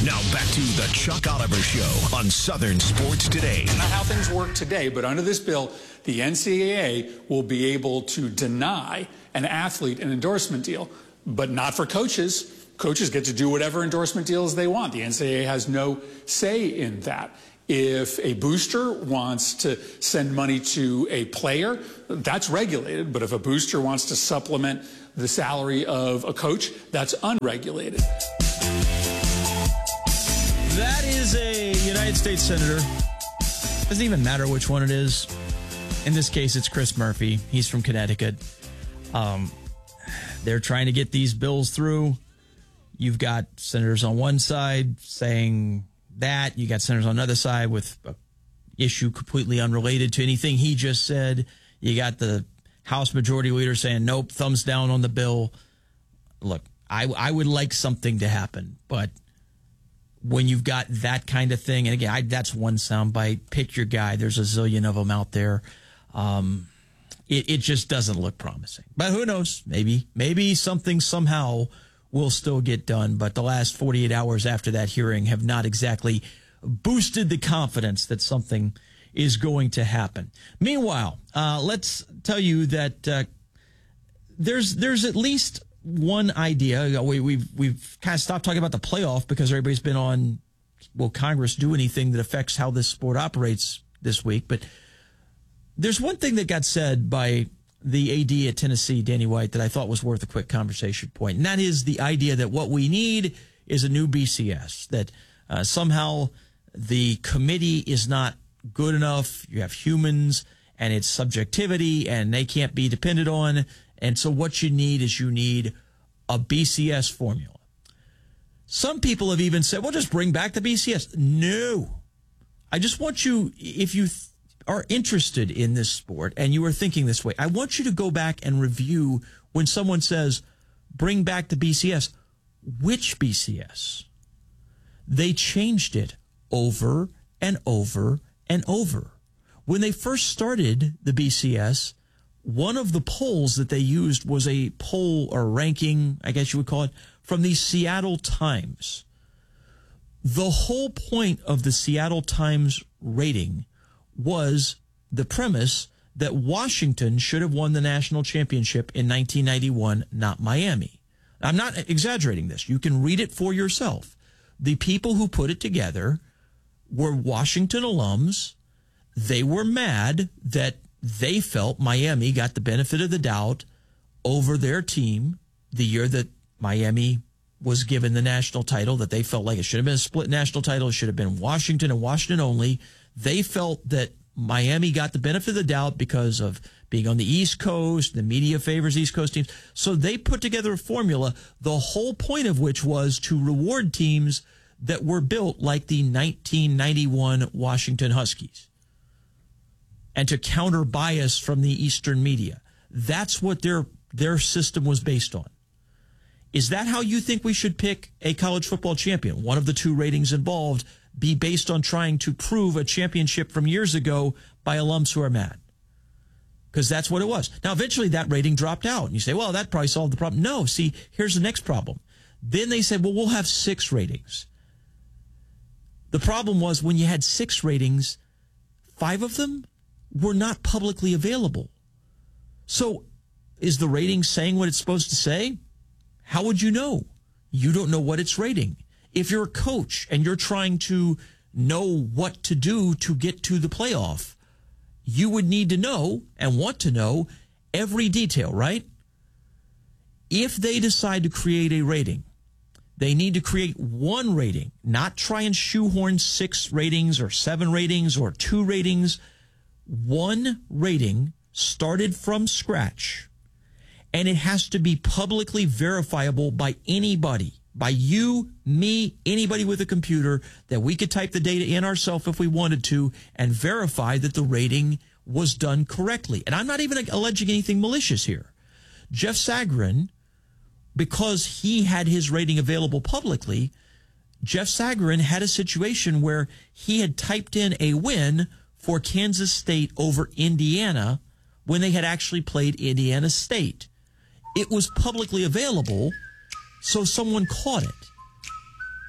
Now back to the Chuck Oliver Show on Southern Sports Today. Not how things work today, but under this bill, the NCAA will be able to deny an athlete an endorsement deal, but not for coaches. Coaches get to do whatever endorsement deals they want. The NCAA has no say in that. If a booster wants to send money to a player, that's regulated. But if a booster wants to supplement the salary of a coach, that's unregulated. That is a United States Senator. Doesn't even matter which one it is. In this case, it's Chris Murphy. He's from Connecticut. They're trying to get these bills through. You've got senators on one side saying that. You got senators on the other side with an issue completely unrelated to anything he just said. You got the House Majority Leader saying, nope, thumbs down on the bill. Look, I would like something to happen, but when you've got that kind of thing, and again, that's one soundbite. Pick your guy. There's a zillion of them out there. It just doesn't look promising. But who knows? Maybe something somehow will still get done. But the last 48 hours after that hearing have not exactly boosted the confidence that something is going to happen. Meanwhile, let's tell you that there's at least one idea. We've kind of stopped talking about the playoff because everybody's been on, will Congress do anything that affects how this sport operates this week? But there's one thing that got said by the AD at Tennessee, Danny White, that I thought was worth a quick conversation point. And that is the idea that what we need is a new BCS, that somehow the committee is not good enough. You have humans and it's subjectivity and they can't be depended on. And so what you need is a BCS formula. Some people have even said, well, just bring back the BCS. No. I just want you, if you are interested in this sport and you are thinking this way, I want you to go back and review when someone says, bring back the BCS. Which BCS? They changed it over and over and over. When they first started the BCS, one of the polls that they used was a poll or ranking, I guess you would call it, from the Seattle Times. The whole point of the Seattle Times rating was the premise that Washington should have won the national championship in 1991, not Miami. I'm not exaggerating this. You can read it for yourself. The people who put it together were Washington alums. They were mad that they felt Miami got the benefit of the doubt over their team the year that Miami was given the national title, that they felt like it should have been a split national title. It should have been Washington and Washington only. They felt that Miami got the benefit of the doubt because of being on the East Coast. The media favors East Coast teams. So they put together a formula, the whole point of which was to reward teams that were built like the 1991 Washington Huskies, and to counter bias from the Eastern media. That's what their system was based on. Is that how you think we should pick a college football champion? One of the two ratings involved be based on trying to prove a championship from years ago by alums who are mad? Because that's what it was. Now, eventually that rating dropped out. And you say, well, that probably solved the problem. No, see, here's the next problem. Then they said, well, we'll have 6 ratings. The problem was when you had 6 ratings, 5 of them were not publicly available. So is the rating saying what it's supposed to say? How would you know? You don't know what it's rating. If you're a coach and you're trying to know what to do to get to the playoff, you would need to know and want to know every detail, right? If they decide to create a rating, they need to create one rating, not try and shoehorn 6 ratings or 7 ratings or 2 ratings. One rating started from scratch, and it has to be publicly verifiable by anybody, by you, me, anybody with a computer, that we could type the data in ourselves if we wanted to and verify that the rating was done correctly. And I'm not even alleging anything malicious here. Jeff Sagarin, because he had his rating available publicly, Jeff Sagarin had a situation where he had typed in a win for Kansas State over Indiana when they had actually played Indiana State. It was publicly available, so someone caught it.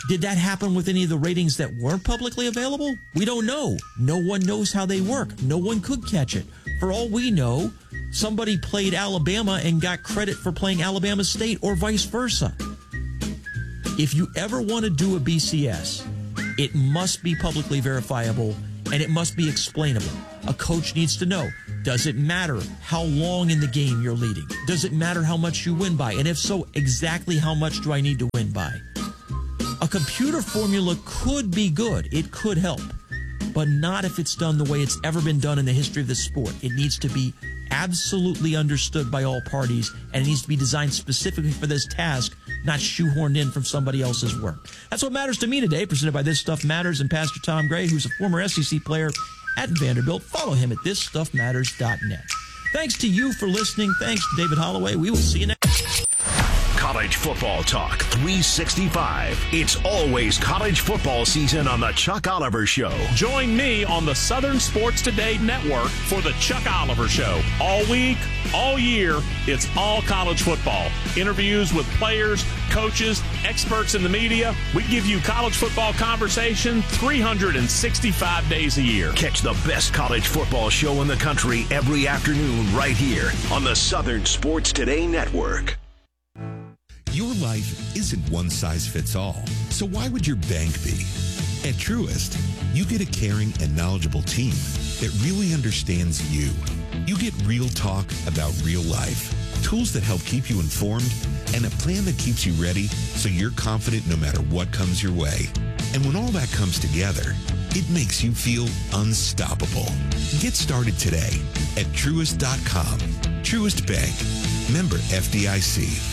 Did that happen with any of the ratings that weren't publicly available? We don't know. No one knows how they work. No one could catch it. For all we know, somebody played Alabama and got credit for playing Alabama State or vice versa. If you ever want to do a BCS, it must be publicly verifiable and it must be explainable. A coach needs to know, does it matter how long in the game you're leading? Does it matter how much you win by? And if so, exactly how much do I need to win by? A computer formula could be good. It could help. But not if it's done the way it's ever been done in the history of the sport. It needs to be absolutely understood by all parties, and it needs to be designed specifically for this task, not shoehorned in from somebody else's work. That's what matters to me today, presented by This Stuff Matters and Pastor Tom Gray, who's a former SEC player at Vanderbilt. Follow him at thisstuffmatters.net. Thanks to you for listening. Thanks to David Holloway. We will see you next. College Football Talk 365. It's always college football season on the Chuck Oliver Show. Join me on the Southern Sports Today Network for the Chuck Oliver Show. All week, all year, it's all college football. Interviews with players, coaches, experts in the media. We give you college football conversation 365 days a year. Catch the best college football show in the country every afternoon right here on the Southern Sports Today Network. Your life isn't one size fits all, so why would your bank be? At Truist, you get a caring and knowledgeable team that really understands you. You get real talk about real life, tools that help keep you informed, and a plan that keeps you ready so you're confident no matter what comes your way. And when all that comes together, it makes you feel unstoppable. Get started today at Truist.com. Truist Bank. Member FDIC.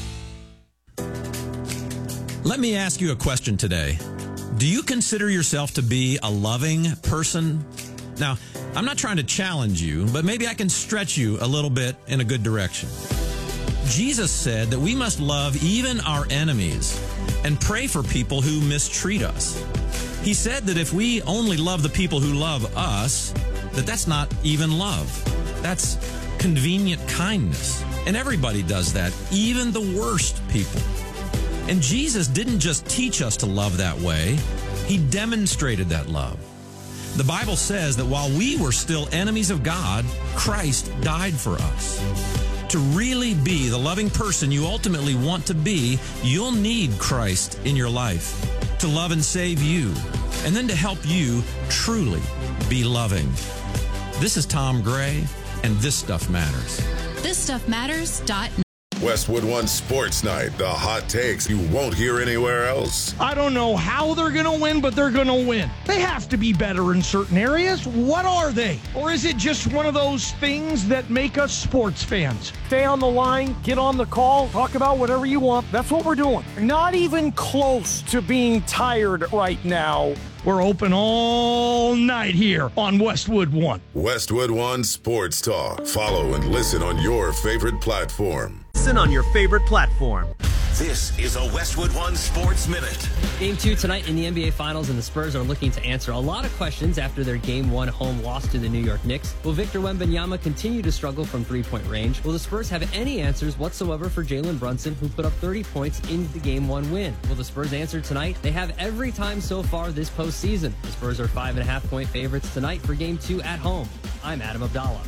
Let me ask you a question today. Do you consider yourself to be a loving person? Now, I'm not trying to challenge you, but maybe I can stretch you a little bit in a good direction. Jesus said that we must love even our enemies and pray for people who mistreat us. He said that if we only love the people who love us, that's not even love. That's convenient kindness. And everybody does that, even the worst people. And Jesus didn't just teach us to love that way. He demonstrated that love. The Bible says that while we were still enemies of God, Christ died for us. To really be the loving person you ultimately want to be, you'll need Christ in your life to love and save you, and then to help you truly be loving. This is Tom Gray, and This Stuff Matters. ThisStuffMatters.net. Westwood One Sports Night, the hot takes you won't hear anywhere else. I don't know how they're going to win, but they're going to win. They have to be better in certain areas. What are they? Or is it just one of those things that make us sports fans? Stay on the line, get on the call, talk about whatever you want. That's what we're doing. Not even close to being tired right now. We're open all night here on Westwood One. Westwood One Sports Talk. Follow and listen on your favorite platform. Listen on your favorite platform. This is a Westwood One Sports Minute. Game 2 tonight in the NBA Finals, and the Spurs are looking to answer a lot of questions after their Game 1 home loss to the New York Knicks. Will Victor Wembanyama continue to struggle from three-point range? Will the Spurs have any answers whatsoever for Jalen Brunson, who put up 30 points in the Game 1 win? Will the Spurs answer tonight? They have every time so far this postseason. The Spurs are 5.5-point favorites tonight for Game 2 at home. I'm Adam Abdallah.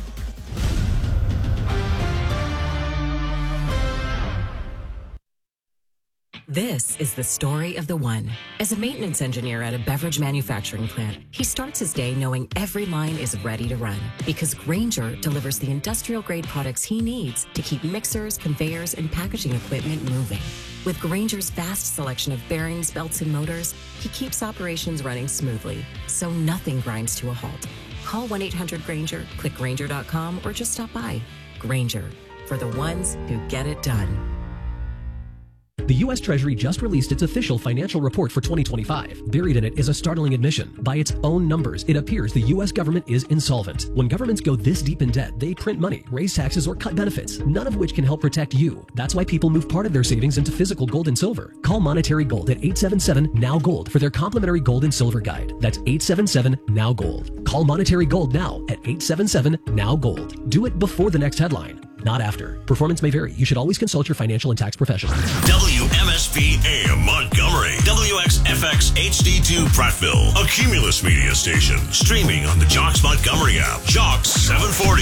This is the story of the one. As a maintenance engineer at a beverage manufacturing plant, he starts his day knowing every line is ready to run because Grainger delivers the industrial-grade products he needs to keep mixers, conveyors, and packaging equipment moving. With Grainger's vast selection of bearings, belts, and motors, he keeps operations running smoothly, so nothing grinds to a halt. Call 1-800-GRAINGER, click Grainger.com, or just stop by. Grainger, for the ones who get it done. The U.S. Treasury just released its official financial report for 2025. Buried in it is a startling admission. By its own numbers, it appears the U.S. government is insolvent. When governments go this deep in debt, they print money, raise taxes, or cut benefits, none of which can help protect you. That's why people move part of their savings into physical gold and silver. Call Monetary Gold at 877-NOW-GOLD for their complimentary gold and silver guide. That's 877-NOW-GOLD. Call Monetary Gold now at 877-NOW-GOLD. Do it before the next headline, not after. Performance may vary. You should always consult your financial and tax professional. WMSP AM Montgomery. WXW KFX HD2 Prattville, a Cumulus media station, streaming on the Jocks Montgomery app. Jocks 740.